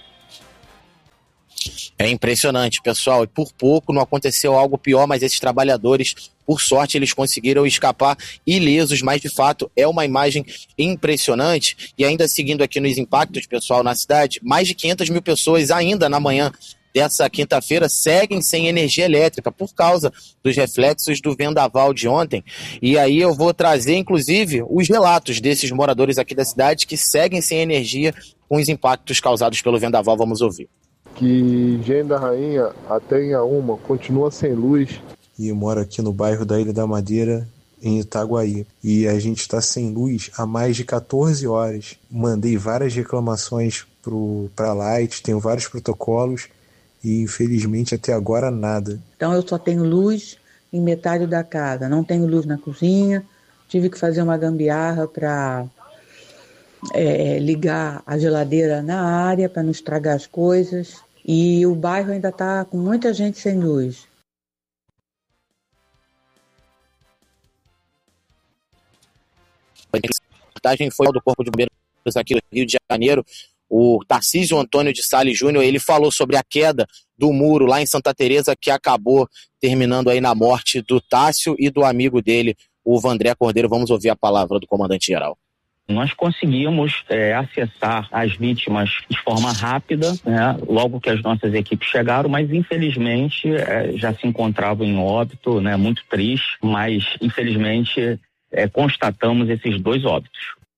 É impressionante, pessoal, e por pouco não aconteceu algo pior, mas esses trabalhadores, por sorte, eles conseguiram escapar ilesos, mas de fato é uma imagem impressionante. E ainda seguindo aqui nos impactos, pessoal, na cidade, mais de quinhentas mil pessoas ainda na manhã dessa quinta-feira seguem sem energia elétrica por causa dos reflexos do vendaval de ontem. E aí eu vou trazer, inclusive, os relatos desses moradores aqui da cidade que seguem sem energia com os impactos causados pelo vendaval. Vamos ouvir. Que Engenho da Rainha até Inhaúma continua sem luz. E eu moro aqui no bairro da Ilha da Madeira, em Itaguaí. E a gente está sem luz há mais de quatorze horas. Mandei várias reclamações para a Light, tenho vários protocolos e infelizmente até agora nada. Então eu só tenho luz em metade da casa, não tenho luz na cozinha, tive que fazer uma gambiarra para é, ligar a geladeira na área para não estragar as coisas. E o bairro ainda está com muita gente sem luz. A reportagem foi do Corpo de Bombeiros aqui do Rio de Janeiro. O Tarcísio Antônio de Salles Júnior, ele falou sobre a queda do muro lá em Santa Teresa, que acabou terminando aí na morte do Tássio e do amigo dele, o Vandré Cordeiro. Vamos ouvir a palavra do comandante-geral. Nós conseguimos é, acessar as vítimas de forma rápida, né, logo que as nossas equipes chegaram, mas infelizmente é, já se encontravam em óbito, né, muito triste, mas infelizmente é, constatamos esses dois óbitos.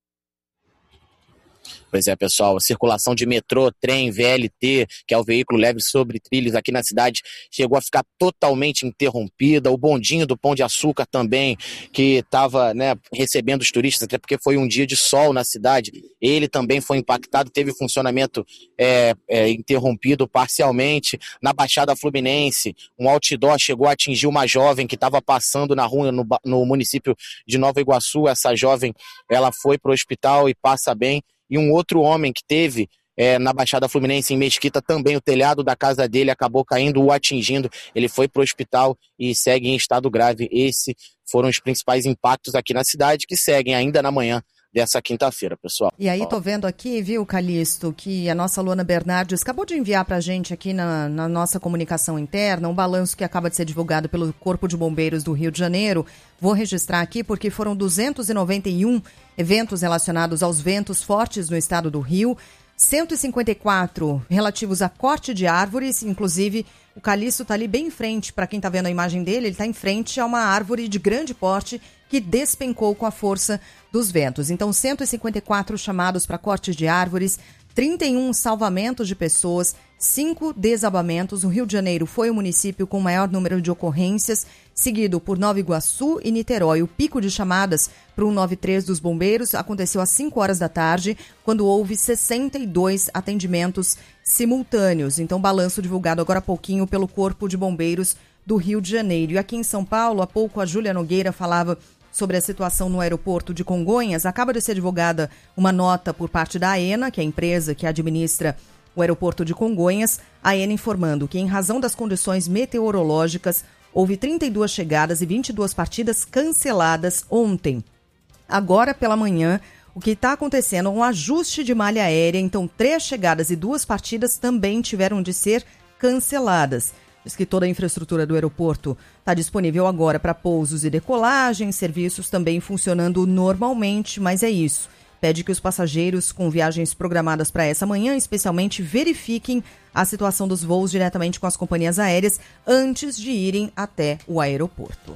Pois é, pessoal, a circulação de metrô, trem, V L T, que é o veículo leve sobre trilhos aqui na cidade, chegou a ficar totalmente interrompida. O bondinho do Pão de Açúcar também, que estava, né, recebendo os turistas, até porque foi um dia de sol na cidade, ele também foi impactado, teve funcionamento é, é, interrompido parcialmente. Na Baixada Fluminense, um outdoor chegou a atingir uma jovem que estava passando na rua no, no município de Nova Iguaçu. Essa jovem, ela foi para o hospital e passa bem. E um outro homem que teve é, na Baixada Fluminense, em Mesquita, também o telhado da casa dele acabou caindo, o atingindo. Ele foi para o hospital e segue em estado grave. Esses foram os principais impactos aqui na cidade, que seguem ainda na manhã dessa quinta-feira, pessoal. E aí, tô vendo aqui, viu, Calixto, que a nossa Luana Bernardes acabou de enviar pra gente aqui na, na nossa comunicação interna um balanço que acaba de ser divulgado pelo Corpo de Bombeiros do Rio de Janeiro. Vou registrar aqui porque foram duzentos e noventa e um eventos relacionados aos ventos fortes no estado do Rio, cento e cinquenta e quatro relativos a corte de árvores, inclusive o Calixto está ali bem em frente, para quem está vendo a imagem dele, ele está em frente a uma árvore de grande porte que despencou com a força dos ventos. Então, cento e cinquenta e quatro chamados para corte de árvores, trinta e um salvamentos de pessoas, cinco desabamentos. O Rio de Janeiro foi o município com o maior número de ocorrências, seguido por Nova Iguaçu e Niterói. O pico de chamadas para o cento e noventa e três dos bombeiros aconteceu às cinco horas da tarde, quando houve sessenta e dois atendimentos simultâneos. Então, balanço divulgado agora há pouquinho pelo Corpo de Bombeiros do Rio de Janeiro. E aqui em São Paulo, há pouco a Júlia Nogueira falava sobre a situação no aeroporto de Congonhas. Acaba de ser divulgada uma nota por parte da AENA, que é a empresa que administra o aeroporto de Congonhas, a AENA informando que, em razão das condições meteorológicas, houve trinta e duas chegadas e vinte e duas partidas canceladas ontem. Agora, pela manhã, o que está acontecendo é um ajuste de malha aérea, então três chegadas e duas partidas também tiveram de ser canceladas. Diz que toda a infraestrutura do aeroporto está disponível agora para pousos e decolagens, serviços também funcionando normalmente, mas é isso. Pede que os passageiros com viagens programadas para essa manhã, especialmente, verifiquem a situação dos voos diretamente com as companhias aéreas antes de irem até o aeroporto.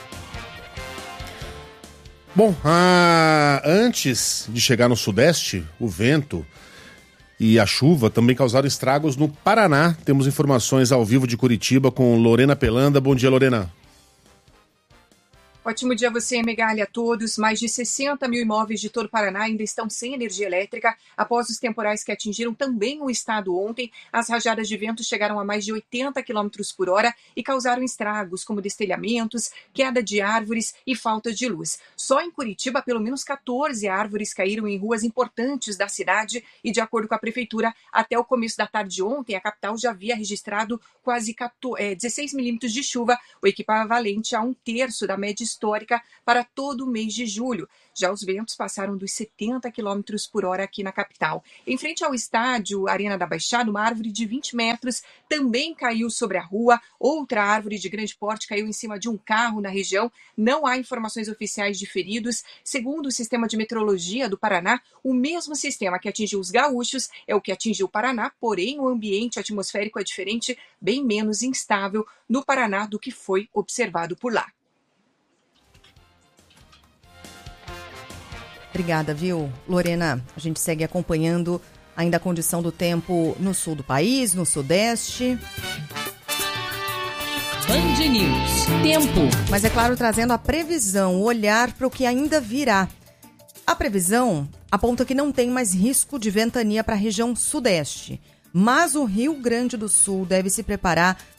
Bom, ah, antes de chegar no Sudeste, o vento e a chuva também causaram estragos no Paraná. Temos informações ao vivo de Curitiba com Lorena Pelanda. Bom dia, Lorena. Ótimo dia a você, Megali, a todos. Mais de sessenta mil imóveis de todo o Paraná ainda estão sem energia elétrica após os temporais que atingiram também o estado ontem. As rajadas de vento chegaram a mais de oitenta quilômetros por hora e causaram estragos como destelhamentos, queda de árvores e falta de luz. Só em Curitiba, pelo menos quatorze árvores caíram em ruas importantes da cidade e, de acordo com a prefeitura, até o começo da tarde de ontem, a capital já havia registrado quase dezesseis milímetros de chuva, o equivalente a um terço da média histórica para todo o mês de julho. Já os ventos passaram dos setenta quilômetros por hora aqui na capital. Em frente ao estádio Arena da Baixada, uma árvore de vinte metros também caiu sobre a rua. Outra árvore de grande porte caiu em cima de um carro na região. Não há informações oficiais de feridos. Segundo o Sistema de Meteorologia do Paraná, o mesmo sistema que atingiu os gaúchos é o que atingiu o Paraná, porém o ambiente atmosférico é diferente, bem menos instável no Paraná do que foi observado por lá. Obrigada, viu, Lorena? A gente segue acompanhando ainda a condição do tempo no sul do país, no sudeste. Band News. Tempo. Mas é claro, trazendo a previsão, o olhar para o que ainda virá. A previsão aponta que não tem mais risco de ventania para a região sudeste, mas o Rio Grande do Sul deve se preparar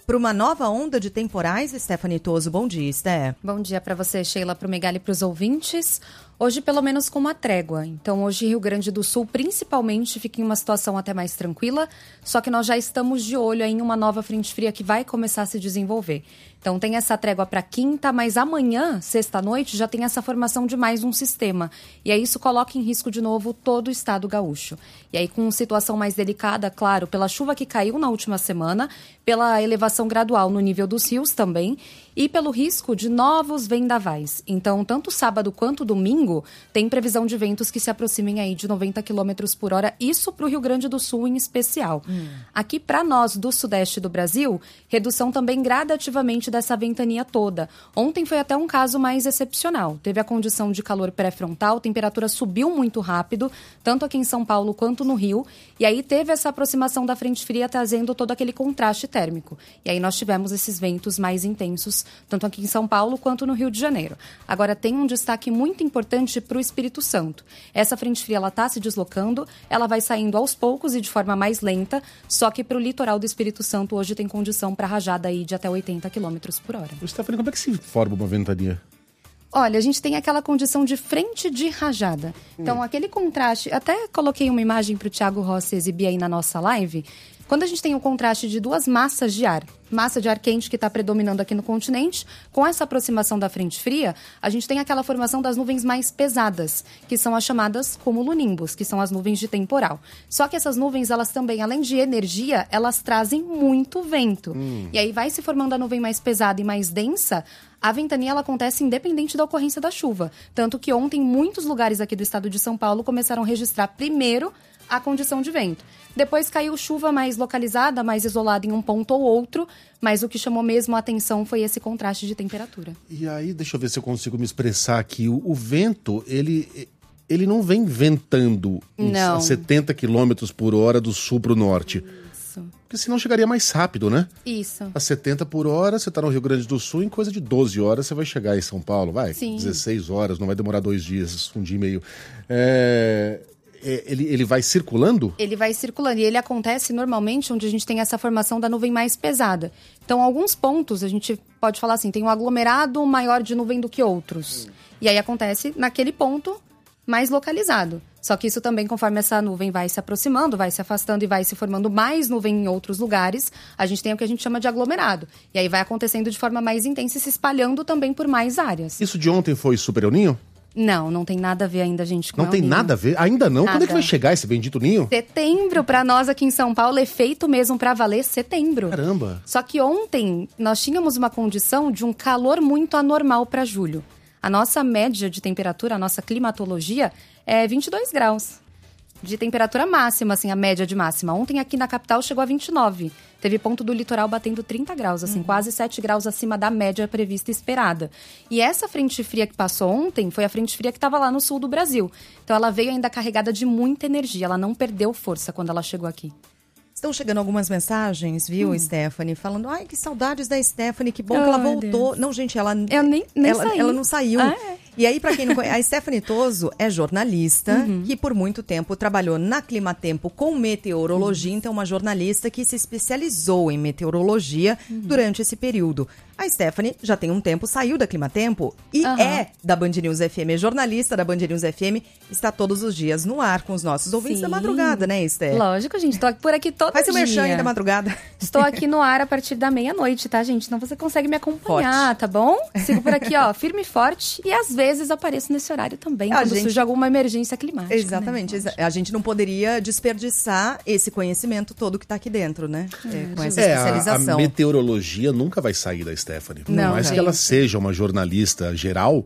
para uma nova onda de temporais. Stephanie Toso, bom dia, Sté. Bom dia para você, Sheila, para o Megali e para os ouvintes. Hoje, pelo menos, com uma trégua. Então, hoje, Rio Grande do Sul, principalmente, fica em uma situação até mais tranquila. Só que nós já estamos de olho em uma nova frente fria que vai começar a se desenvolver. Então, tem essa trégua para quinta, mas amanhã, sexta-noite, já tem essa formação de mais um sistema. E aí, isso coloca em risco, de novo, todo o estado gaúcho. E aí, com situação mais delicada, claro, pela chuva que caiu na última semana, pela elevação gradual no nível dos rios também, e pelo risco de novos vendavais. Então, tanto sábado quanto domingo, tem previsão de ventos que se aproximem aí de noventa quilômetros por hora, isso para o Rio Grande do Sul em especial. Hum. Aqui, para nós do sudeste do Brasil, redução também gradativamente dessa ventania toda. Ontem foi até um caso mais excepcional. Teve a condição de calor pré-frontal, temperatura subiu muito rápido, tanto aqui em São Paulo quanto no Rio, e aí teve essa aproximação da frente fria trazendo todo aquele contraste térmico. E aí nós tivemos esses ventos mais intensos, tanto aqui em São Paulo quanto no Rio de Janeiro. Agora, tem um destaque muito importante para o Espírito Santo. Essa frente fria está se deslocando, ela vai saindo aos poucos e de forma mais lenta, só que para o litoral do Espírito Santo hoje tem condição para rajada aí de até oitenta quilômetros por hora. Stephanie, como é que se forma uma ventania? Olha, a gente tem aquela condição de frente de rajada. Então, hum. aquele contraste... Até coloquei uma imagem para o Thiago Rossi exibir aí na nossa live. Quando a gente tem o contraste de duas massas de ar, massa de ar quente que está predominando aqui no continente, com essa aproximação da frente fria, a gente tem aquela formação das nuvens mais pesadas, que são as chamadas cumulonimbus, que são as nuvens de temporal. Só que essas nuvens, elas também, além de energia, elas trazem muito vento. Hum. E aí vai se formando a nuvem mais pesada e mais densa. A ventania, ela acontece independente da ocorrência da chuva. Tanto que ontem, muitos lugares aqui do estado de São Paulo começaram a registrar primeiro a condição de vento. Depois caiu chuva mais localizada, mais isolada em um ponto ou outro, mas o que chamou mesmo a atenção foi esse contraste de temperatura. E aí, deixa eu ver se eu consigo me expressar aqui. O, o vento, ele, ele não vem ventando não. a setenta quilômetros por hora do sul para o norte. Isso. Porque senão chegaria mais rápido, né? Isso. A setenta por hora, você está no Rio Grande do Sul, em coisa de doze horas você vai chegar em São Paulo, vai? Sim. dezesseis horas, não vai demorar dois dias, um dia e meio. É... Ele, ele vai circulando? Ele vai circulando. E ele acontece normalmente onde a gente tem essa formação da nuvem mais pesada. Então, alguns pontos, a gente pode falar assim, tem um aglomerado maior de nuvem do que outros. Hum. E aí acontece naquele ponto mais localizado. Só que isso também, conforme essa nuvem vai se aproximando, vai se afastando e vai se formando mais nuvem em outros lugares, a gente tem o que a gente chama de aglomerado. E aí vai acontecendo de forma mais intensa e se espalhando também por mais áreas. Isso de ontem foi Super El Ninho? Não, não tem nada a ver ainda, gente, com Não tem nada a ver? Ainda não? Nada. Quando é que vai chegar esse bendito ninho? Setembro, pra nós aqui em São Paulo, é feito mesmo pra valer setembro. Caramba! Só que ontem nós tínhamos uma condição de um calor muito anormal pra julho. A nossa média de temperatura, a nossa climatologia, é vinte e dois graus. De temperatura máxima, assim, a média de máxima. Ontem aqui na capital chegou a vinte e nove. Teve ponto do litoral batendo trinta graus, assim, uhum. quase sete graus acima da média prevista e esperada. E essa frente fria que passou ontem foi a frente fria que estava lá no sul do Brasil. Então ela veio ainda carregada de muita energia, ela não perdeu força quando ela chegou aqui. Estão chegando algumas mensagens, viu, hum. Stephanie? Falando, ai, que saudades da Stephanie, que bom oh, que ela voltou. Deus. Não, gente, ela, Eu nem, nem ela, saí. ela não saiu. Ah, é? E aí, pra quem não conhece, a Stephanie Toso é jornalista, uhum. que por muito tempo trabalhou na Climatempo com meteorologia, uhum. então uma jornalista que se especializou em meteorologia uhum. durante esse período. A Stephanie já tem um tempo, saiu da Climatempo e uhum. é da Band News F M, é jornalista da Band News F M, está todos os dias no ar com os nossos ouvintes Sim. da madrugada, né, Esther? Lógico, gente, estou por aqui todo Faz dia. Faz o merchan aí da madrugada. Estou aqui no ar a partir da meia-noite, tá, gente? Então você consegue me acompanhar, forte. Tá bom? Sigo por aqui, ó, firme e forte, e às vezes apareço nesse horário também, a quando gente... surge alguma emergência climática. Exatamente, né? A gente não poderia desperdiçar esse conhecimento todo que está aqui dentro, né? É, com essa é, especialização. A, a meteorologia nunca vai sair da Stephanie. Por não, mais que ela seja uma jornalista geral,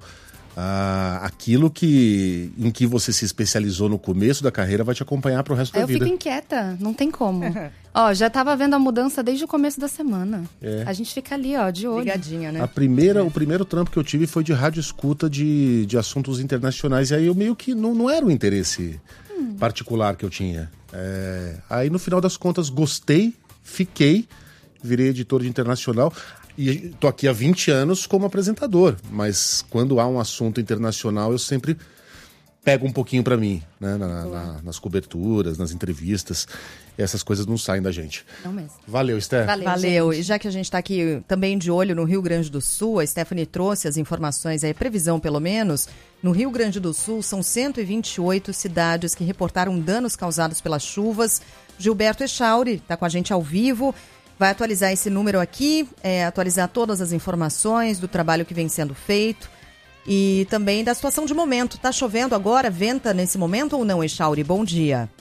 ah, aquilo que, em que você se especializou no começo da carreira vai te acompanhar pro resto da eu vida. Eu fico inquieta, não tem como. Ó, já tava vendo a mudança desde o começo da semana. É. A gente fica ali, ó, de olho. Ligadinha, né? A primeira, é. O primeiro trampo que eu tive foi de rádio escuta de, de assuntos internacionais. E aí eu meio que não, não era o interesse hum. particular que eu tinha. É, aí no final das contas gostei, fiquei, virei editor de internacional. E tô aqui há vinte anos como apresentador, mas quando há um assunto internacional eu sempre pega um pouquinho pra mim, né? Na, na, nas coberturas, nas entrevistas. Essas coisas não saem da gente. Não mesmo. Valeu, Esther. Valeu, Valeu. E já que a gente está aqui também de olho no Rio Grande do Sul, a Stephanie trouxe as informações, aí, previsão pelo menos. No Rio Grande do Sul, são cento e vinte e oito cidades que reportaram danos causados pelas chuvas. Gilberto Echauri está com a gente ao vivo. Vai atualizar esse número aqui, é, atualizar todas as informações do trabalho que vem sendo feito e também da situação de momento. Está chovendo agora, venta nesse momento ou não, Echauri? Bom dia.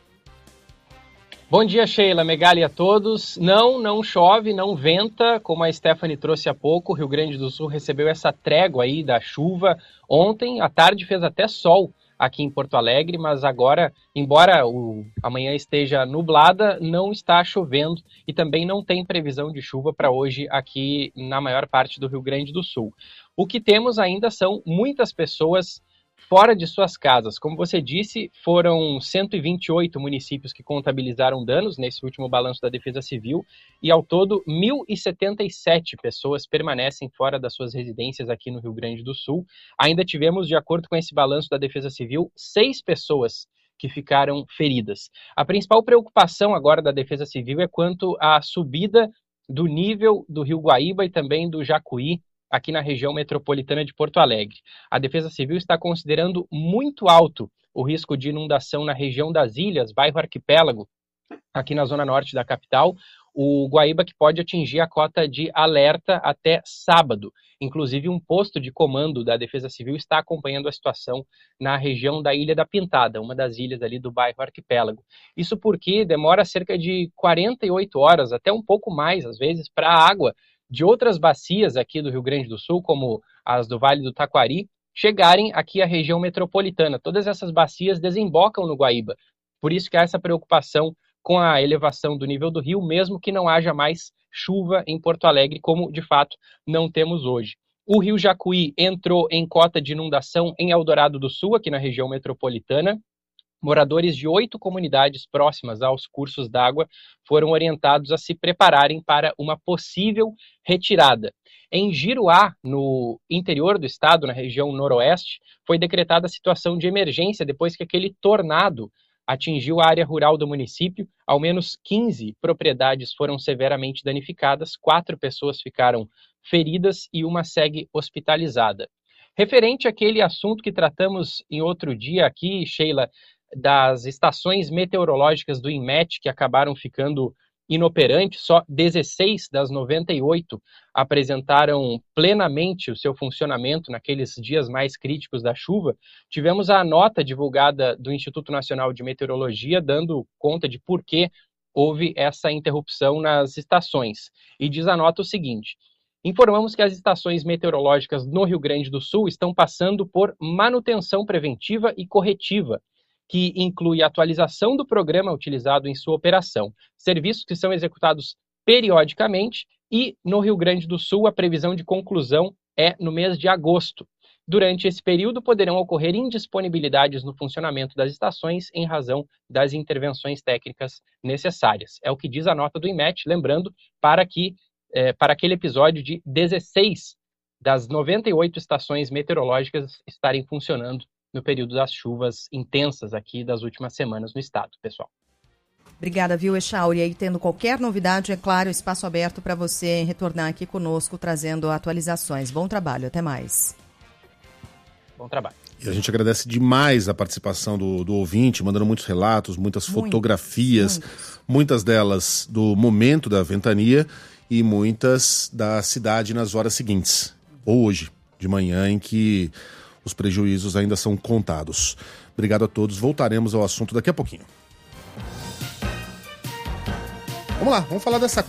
Bom dia, Sheila, Megali a todos. Não, não chove, não venta, como a Stephanie trouxe há pouco. O Rio Grande do Sul recebeu essa trégua aí da chuva. Ontem, à tarde, fez até sol aqui em Porto Alegre, mas agora, embora o amanhã esteja nublada, não está chovendo e também não tem previsão de chuva para hoje aqui na maior parte do Rio Grande do Sul. O que temos ainda são muitas pessoas fora de suas casas. Como você disse, foram cento e vinte e oito municípios que contabilizaram danos nesse último balanço da Defesa Civil e, ao todo, mil e setenta e sete pessoas permanecem fora das suas residências aqui no Rio Grande do Sul. Ainda tivemos, de acordo com esse balanço da Defesa Civil, seis pessoas que ficaram feridas. A principal preocupação agora da Defesa Civil é quanto à subida do nível do Rio Guaíba e também do Jacuí, aqui na região metropolitana de Porto Alegre. A Defesa Civil está considerando muito alto o risco de inundação na região das Ilhas, bairro Arquipélago, aqui na zona norte da capital, o Guaíba que pode atingir a cota de alerta até sábado. Inclusive, um posto de comando da Defesa Civil está acompanhando a situação na região da Ilha da Pintada, uma das ilhas ali do bairro Arquipélago. Isso porque demora cerca de quarenta e oito horas, até um pouco mais, às vezes, para a água de outras bacias aqui do Rio Grande do Sul, como as do Vale do Taquari, chegarem aqui à região metropolitana. Todas essas bacias desembocam no Guaíba. Por isso que há essa preocupação com a elevação do nível do rio, mesmo que não haja mais chuva em Porto Alegre, como de fato não temos hoje. O rio Jacuí entrou em cota de inundação em Eldorado do Sul, aqui na região metropolitana. Moradores de oito comunidades próximas aos cursos d'água foram orientados a se prepararem para uma possível retirada. Em Giruá, no interior do estado, na região noroeste, foi decretada a situação de emergência depois que aquele tornado atingiu a área rural do município. Ao menos quinze propriedades foram severamente danificadas, quatro pessoas ficaram feridas e uma segue hospitalizada. Referente àquele assunto que tratamos em outro dia aqui, Sheila, das estações meteorológicas do INMET que acabaram ficando inoperantes, só dezesseis das noventa e oito apresentaram plenamente o seu funcionamento naqueles dias mais críticos da chuva. Tivemos a nota divulgada do Instituto Nacional de Meteorologia dando conta de por que houve essa interrupção nas estações. E diz a nota o seguinte: informamos que as estações meteorológicas no Rio Grande do Sul estão passando por manutenção preventiva e corretiva, que inclui a atualização do programa utilizado em sua operação, serviços que são executados periodicamente e, no Rio Grande do Sul, a previsão de conclusão é no mês de agosto. Durante esse período, poderão ocorrer indisponibilidades no funcionamento das estações em razão das intervenções técnicas necessárias. É o que diz a nota do INMET, lembrando, para, que, eh, para aquele episódio de dezesseis das noventa e oito estações meteorológicas estarem funcionando no período das chuvas intensas aqui das últimas semanas no estado, pessoal. Obrigada, viu, Echauri? E aí, tendo qualquer novidade, é claro, espaço aberto para você retornar aqui conosco, trazendo atualizações. Bom trabalho, até mais. Bom trabalho. E a gente agradece demais a participação do, do ouvinte, mandando muitos relatos, muitas muitos, fotografias, muitos. muitas delas do momento da ventania e muitas da cidade nas horas seguintes, ou hoje, de manhã, em que os prejuízos ainda são contados. Obrigado a todos. Voltaremos ao assunto daqui a pouquinho. Vamos lá, vamos falar dessa